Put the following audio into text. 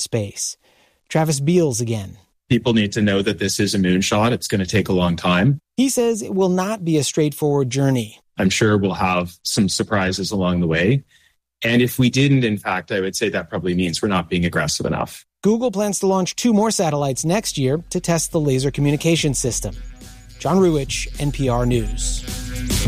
space. Travis Beals again. People need to know that this is a moonshot. It's going to take a long time. He says it will not be a straightforward journey. I'm sure we'll have some surprises along the way. And if we didn't, in fact, I would say that probably means we're not being aggressive enough. Google plans to launch 2 more satellites next year to test the laser communication system. John Ruwitch, NPR News.